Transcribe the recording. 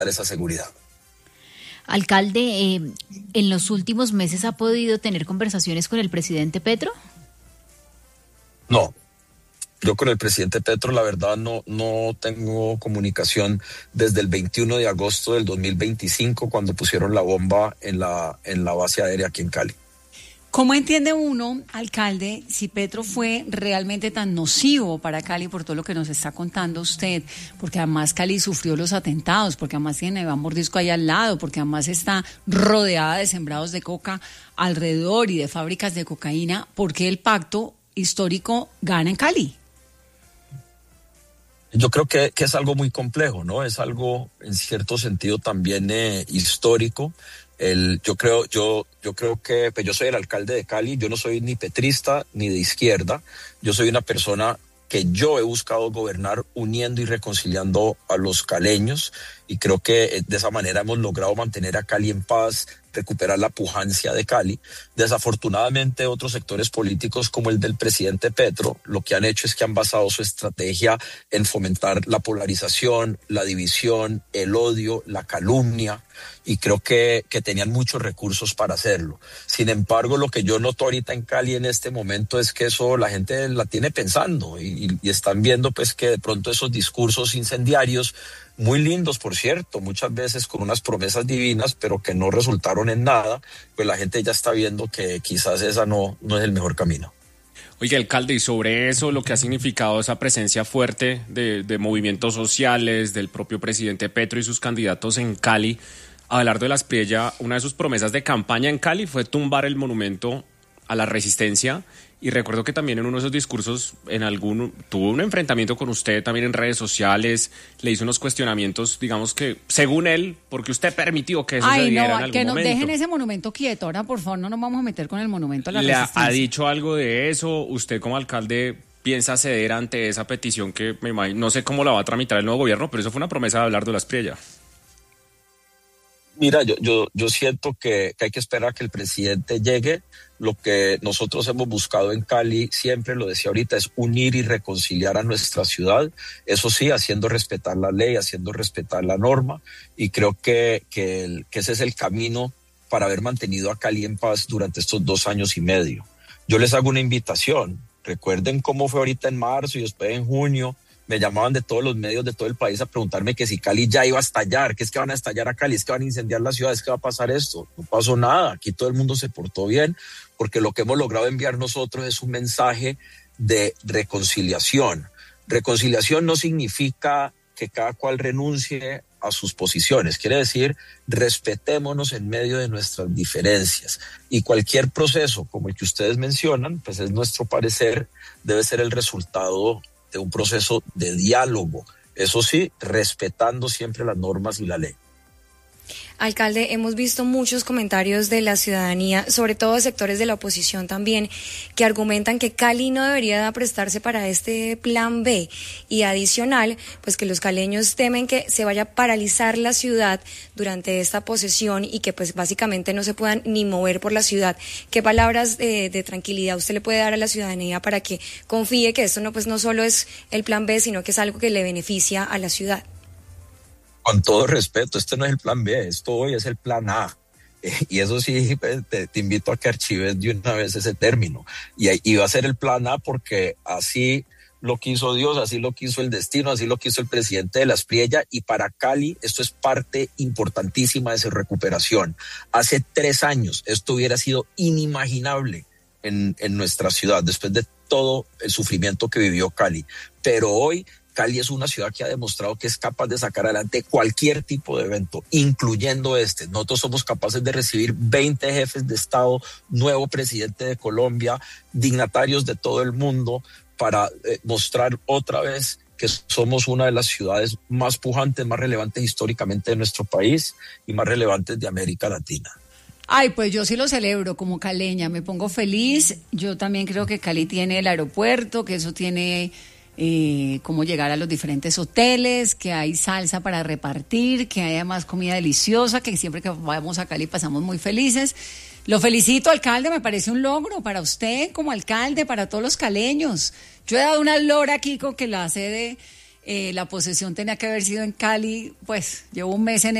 esa seguridad. Alcalde, ¿en los últimos meses ha podido tener conversaciones con el presidente Petro? No, yo con el presidente Petro la verdad no tengo comunicación desde el 21 de agosto del 2025 cuando pusieron la bomba en la base aérea aquí en Cali. ¿Cómo entiende uno, alcalde, si Petro fue realmente tan nocivo para Cali por todo lo que nos está contando usted? Porque además Cali sufrió los atentados, porque además tiene Iván Mordisco ahí al lado, porque además está rodeada de sembrados de coca alrededor y de fábricas de cocaína. ¿Por qué el pacto histórico gana en Cali? Yo creo que es algo muy complejo, ¿no? Es algo en cierto sentido también histórico. Yo creo que pues yo soy el alcalde de Cali, yo no soy ni petrista ni de izquierda, yo soy una persona que yo he buscado gobernar uniendo y reconciliando a los caleños y creo que de esa manera hemos logrado mantener a Cali en paz, recuperar la pujancia de Cali. Desafortunadamente otros sectores políticos como el del presidente Petro lo que han hecho es que han basado su estrategia en fomentar la polarización, la división, el odio, la calumnia y creo que tenían muchos recursos para hacerlo. Sin embargo, lo que yo noto ahorita en Cali en este momento es que eso la gente la tiene pensando y están viendo pues que de pronto esos discursos incendiarios muy lindos, por cierto, muchas veces con unas promesas divinas, pero que no resultaron en nada, pues la gente ya está viendo que quizás esa no es el mejor camino. Oiga, alcalde, y sobre eso, lo que ha significado esa presencia fuerte de movimientos sociales, del propio presidente Petro y sus candidatos en Cali, Abelardo de la Espriella, una de sus promesas de campaña en Cali fue tumbar el monumento a la resistencia. Y recuerdo que también en uno de esos discursos, tuvo un enfrentamiento con usted también en redes sociales, le hizo unos cuestionamientos, digamos que, según él, porque usted permitió que eso se diera en algún momento. Que nos dejen ese monumento quieto, ahora por favor no nos vamos a meter con el monumento a la resistencia. ¿Le ha dicho algo de eso? ¿Usted como alcalde piensa ceder ante esa petición que me imagino, no sé cómo la va a tramitar el nuevo gobierno, pero eso fue una promesa de Abelardo de la Espriella? Mira, yo siento que hay que esperar a que el presidente llegue. Lo que nosotros hemos buscado en Cali, siempre lo decía ahorita, es unir y reconciliar a nuestra ciudad. Eso sí, haciendo respetar la ley, haciendo respetar la norma. Y creo que ese es el camino para haber mantenido a Cali en paz durante estos 2 años y medio. Yo les hago una invitación. Recuerden cómo fue ahorita en marzo y después en junio. Me llamaban de todos los medios de todo el país a preguntarme que si Cali ya iba a estallar, que es que van a estallar a Cali, es que van a incendiar la ciudad, es que va a pasar esto. No pasó nada, aquí todo el mundo se portó bien, porque lo que hemos logrado enviar nosotros es un mensaje de reconciliación. Reconciliación no significa que cada cual renuncie a sus posiciones, quiere decir respetémonos en medio de nuestras diferencias y cualquier proceso como el que ustedes mencionan, pues es nuestro parecer, debe ser el resultado de un proceso de diálogo, eso sí, respetando siempre las normas y la ley. Alcalde, hemos visto muchos comentarios de la ciudadanía, sobre todo de sectores de la oposición también, que argumentan que Cali no debería prestarse para este plan B y adicional, pues que los caleños temen que se vaya a paralizar la ciudad durante esta posesión y que pues básicamente no se puedan ni mover por la ciudad. ¿Qué palabras de tranquilidad usted le puede dar a la ciudadanía para que confíe que esto no solo es el plan B, sino que es algo que le beneficia a la ciudad? Con todo respeto, este no es el plan B, esto hoy es el plan A. Y eso sí, te invito a que archives de una vez ese término. Y va a ser el plan A porque así lo quiso Dios, así lo quiso el destino, así lo quiso el presidente de la Espriella. Y para Cali esto es parte importantísima de su recuperación. Hace 3 años esto hubiera sido inimaginable en nuestra ciudad, después de todo el sufrimiento que vivió Cali. Pero hoy Cali es una ciudad que ha demostrado que es capaz de sacar adelante cualquier tipo de evento, incluyendo este. Nosotros somos capaces de recibir 20 jefes de Estado, nuevo presidente de Colombia, dignatarios de todo el mundo, para mostrar otra vez que somos una de las ciudades más pujantes, más relevantes históricamente de nuestro país y más relevantes de América Latina. Ay, pues yo sí lo celebro como caleña, me pongo feliz. Yo también creo que Cali tiene el aeropuerto, que eso tiene cómo llegar a los diferentes hoteles, que hay salsa para repartir, que hay además comida deliciosa, que siempre que vamos a Cali pasamos muy felices. Lo felicito, alcalde, me parece un logro para usted como alcalde, para todos los caleños. Yo he dado una lora aquí con que la sede la posesión tenía que haber sido en Cali, pues llevo un mes en